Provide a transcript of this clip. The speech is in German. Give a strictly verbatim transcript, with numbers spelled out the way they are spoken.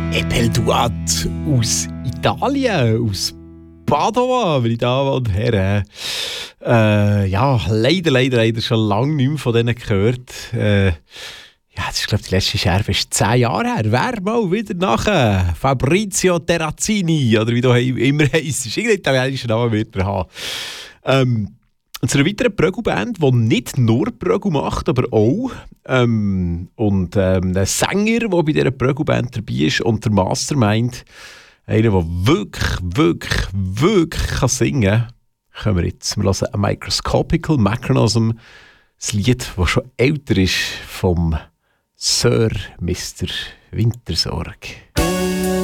Epel Duat aus Italien, aus Padova, meine Damen und Herren. Äh, ja, leider, leider, leider schon lange nicht mehr von denen gehört. Äh, ja, das ist, glaube ich, die letzte Schärfe ist zehn Jahre her. Wer mal wieder nachher? Fabrizio Terrazzini, oder wie du immer heisst. Irgendeinen italienischen Namen wird er haben. Ähm, zu einer weiteren Prögu-Band, die nicht nur Prögu macht, aber auch. Ähm, und ähm, ein Sänger, der bei dieser Prögu-Band dabei ist und der Mastermind, einer, der wirklich, wirklich, wirklich kann singen kann. Können wir jetzt wir hören A Microscopical Mechanism, das Lied, das schon älter ist, vom Sir Mister Wintersorg.